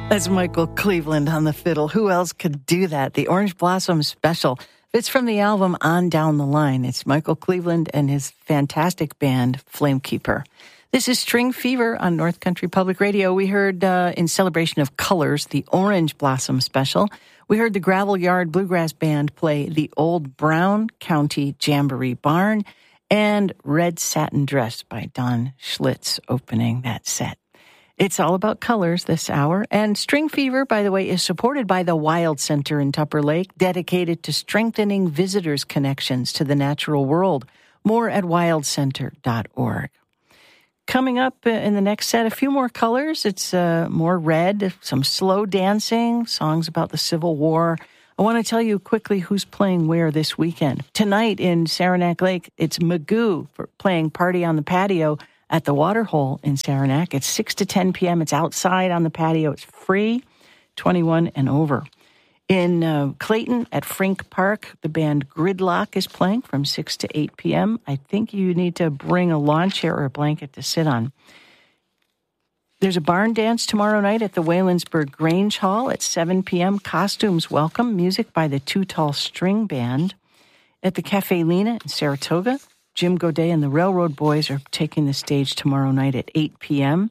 That's Michael Cleveland on the fiddle. Who else could do that? The Orange Blossom Special. It's from the album On Down the Line. It's Michael Cleveland and his fantastic band, Flamekeeper. This is String Fever on North Country Public Radio. We heard, in celebration of colors, the Orange Blossom Special. We heard the Gravel Yard Bluegrass Band play the Old Brown County Jamboree Barn and Red Satin Dress by Don Schlitz opening that set. It's all about colors this hour. And String Fever, by the way, is supported by the Wild Center in Tupper Lake, dedicated to strengthening visitors' connections to the natural world. More at wildcenter.org. Coming up in the next set, a few more colors. It's more red, some slow dancing, songs about the Civil War. I want to tell you quickly who's playing where this weekend. Tonight in Saranac Lake, it's Magoo for playing Party on the Patio at the Waterhole in Saranac. It's 6 to 10 p.m. It's outside on the patio. It's free, 21 and over. In Clayton at Frink Park, the band Gridlock is playing from 6 to 8 p.m. I think you need to bring a lawn chair or a blanket to sit on. There's a barn dance tomorrow night at the Waylandsburg Grange Hall at 7 p.m. Costumes welcome. Music by the Too Tall String Band. At the Cafe Lena in Saratoga, Jim Godet and the Railroad Boys are taking the stage tomorrow night at 8 p.m.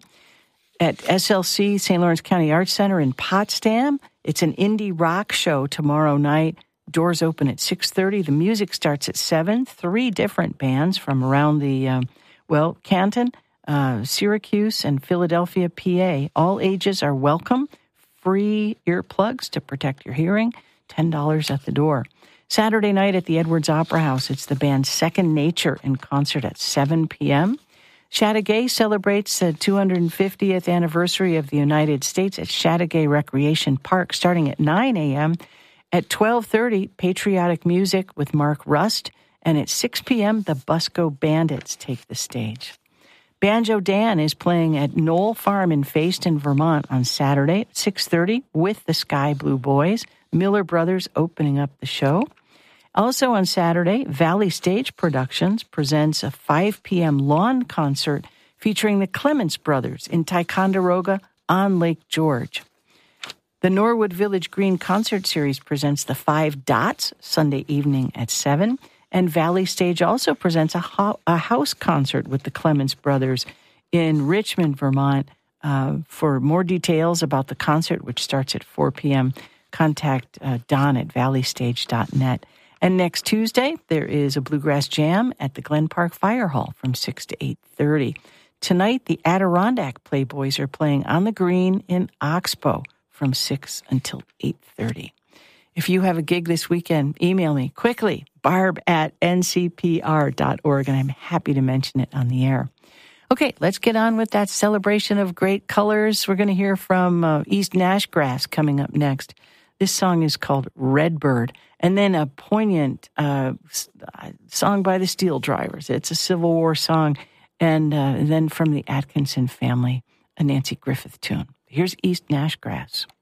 At SLC, St. Lawrence County Arts Center in Potsdam, it's an indie rock show tomorrow night. Doors open at 6:30. The music starts at 7. 3 different bands from around the, Canton, Syracuse, and Philadelphia, PA. All ages are welcome. Free earplugs to protect your hearing. $10 at the door. Saturday night at the Edwards Opera House, it's the band Second Nature in concert at 7 p.m. Chateauguay celebrates the 250th anniversary of the United States at Chateauguay Recreation Park starting at 9 a.m. At 12:30, patriotic music with Mark Rust. And at 6 p.m., the Busco Bandits take the stage. Banjo Dan is playing at Knoll Farm in Fayston, Vermont on Saturday at 6:30 with the Sky Blue Boys. Miller Brothers opening up the show. Also on Saturday, Valley Stage Productions presents a 5 p.m. lawn concert featuring the Clements Brothers in Ticonderoga on Lake George. The Norwood Village Green Concert Series presents the 5 Dots Sunday evening at 7. And Valley Stage also presents a house concert with the Clements Brothers in Richmond, Vermont. For more details about the concert, which starts at 4 p.m., contact Don at valleystage.net. And next Tuesday, there is a Bluegrass Jam at the Glen Park Fire Hall from 6 to 8:30. Tonight, the Adirondack Playboys are playing on the green in Oxbow from 6 until 8:30. If you have a gig this weekend, email me quickly, barb@ncpr.org, and I'm happy to mention it on the air. Okay, let's get on with that celebration of great colors. We're going to hear from East Nashgrass coming up next. This song is called Redbird, and then a poignant song by the Steel Drivers. It's a Civil War song, and then from the Atkinson family, a Nancy Griffith tune. Here's East Nashgrass.